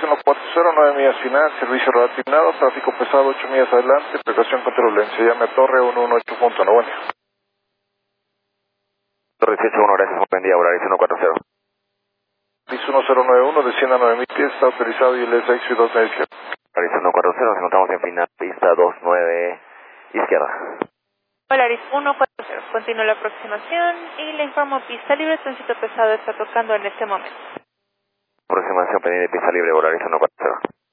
140, 9 millas final, servicio relacionado, tráfico pesado 8 millas adelante, precaución con turbulencia. Llame a Torre 118.1, buen día. Torre 181, gracias, buen día, Volaris 140. Piso 1091, descienda a 9000 pies, está autorizado y el SX 29 izquierda. Volaris 140, nos encontramos en final, pista 29 izquierda. Volaris 140, continúa la aproximación y le informo pista libre, tránsito pesado está tocando en este momento. Aproximación pendiente, pista libre, Volaris 140.